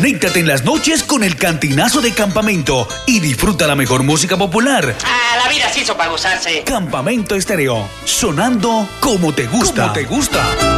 Conéctate en las noches con el Cantinazo de Campamento y disfruta la mejor música popular. La vida se hizo para gozarse. Campamento Estéreo, sonando como te gusta. Como te gusta.